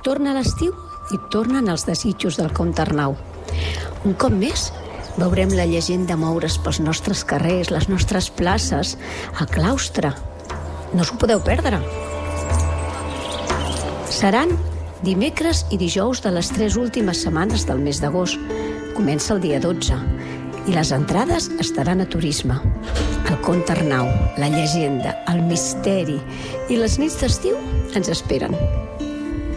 Torna l'estiu i tornen els desitjos del Comte Arnau. Un cop més, veurem la llegenda moure's pels nostres carrers, les nostres places, el claustre. No us ho podeu perdre. Seran dimecres i dijous de les 3 últimes setmanes del mes d'agost. Comença el dia 12 i les entrades estaran a Turisme. El Comte Arnau, la llegenda, el misteri i les nits d'estiu ens esperen.